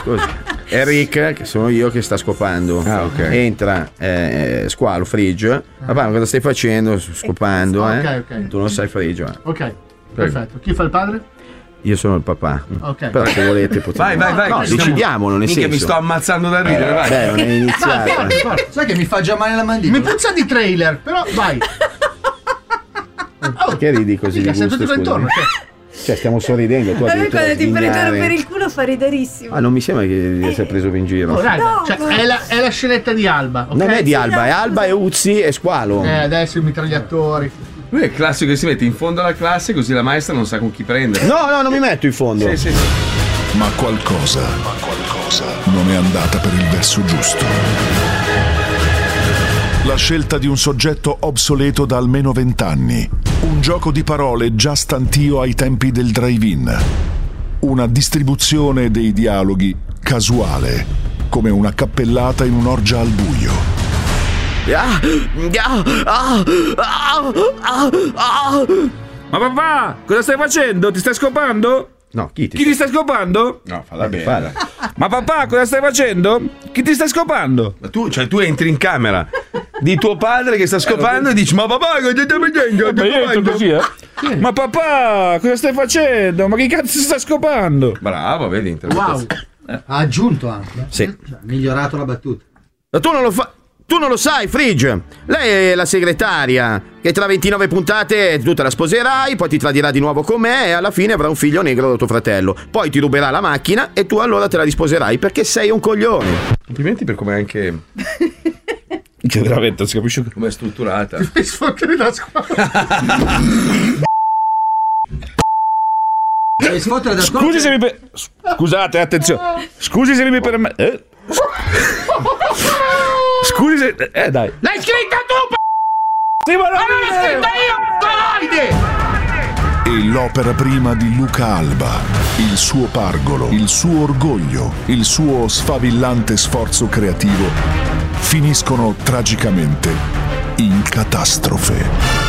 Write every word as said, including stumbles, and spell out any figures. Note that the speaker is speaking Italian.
scusa. Enric, che sono io che sta scopando. Ah, okay. Entra eh, Squalo, Frigio. Papà, ma cosa stai facendo? Scopando, eh? Ok, ok. Tu non sai Frigio. Eh. Ok, perfetto. Chi fa il padre? Io sono il papà. Ok. Però se volete potete. Vai, vai, vai. No, decidiamolo, nel Minchia, senso. mi sto ammazzando da ridere, vai. Beh, non è iniziato. Vai, vai. Sai che mi fa già male la mandibola? Mi puzza di trailer, però vai. Oh, perché ridi così di Mica, gusto, sei tutto intorno. scusami? Cioè, stiamo sorridendo. Tu A me addirittura quando ti prendono sghignare. per il culo fa riderissimo. Ah, non mi sembra che di essere preso in giro. Oh, raga, No, cioè, ma- è, la, è la scenetta di Alba. ok? Non è di Sì, Alba, no, è Alba e Uzzi e Squalo. Eh, adesso i mitragliatori. Lui è il classico che si mette in fondo alla classe così la maestra non sa con chi prendere. No, no, non mi metto in fondo. Sì, sì, sì. Ma qualcosa, ma qualcosa non è andata per il verso giusto. La scelta di un soggetto obsoleto da almeno vent'anni. Un gioco di parole già stantio ai tempi del drive-in. Una distribuzione dei dialoghi casuale, come una cappellata in un'orgia al buio. Ah, ah, ah, ah, ah, ah. Ma papà, cosa stai facendo? Ti stai scopando? No, chi ti Chi ti sta scopando? No, falla bene. Falla. Ma papà, cosa stai facendo? Chi ti sta scopando? Ma tu, cioè, tu entri in camera di tuo padre che sta scopando e dici: ma papà, cosa stai facendo? Ma io entro così, eh? Ma papà, cosa stai facendo? Ma che cazzo sta scopando? Bravo, vedi, Wow. Ha aggiunto anche. Sì. Cioè, ha migliorato la battuta. Ma tu non lo fa. Tu non lo sai, Fridge. Lei è la segretaria che tra ventinove puntate tu te la sposerai, poi ti tradirà di nuovo con me e alla fine avrà un figlio negro da tuo fratello. Poi ti ruberà la macchina e tu allora te la risposerai perché sei un coglione. Complimenti per come anche. Che veramente non si capisce come è strutturata. Mi sfottere da squadra. Scusi se mi per... Scusate, attenzione. Scusi se mi permette. Eh? Scusi se. Eh dai. L'hai scritta tu, p***o! Sì, ma non l'hai scritta io, coide! E l'opera prima di Luca Alba, il suo pargolo, il suo orgoglio, il suo sfavillante sforzo creativo finiscono tragicamente in catastrofe.